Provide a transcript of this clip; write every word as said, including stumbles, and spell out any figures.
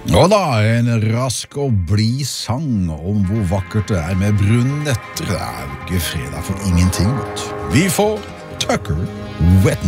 Og da, en rask og blid sang om hvor vakkert det er med brunetter. Det er jo ikke fredag for ingenting. Vi får Tucker Wet